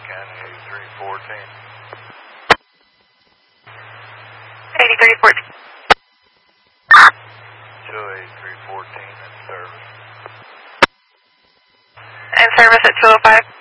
County 8314. 8314. Show 8314 in service. And service at 205.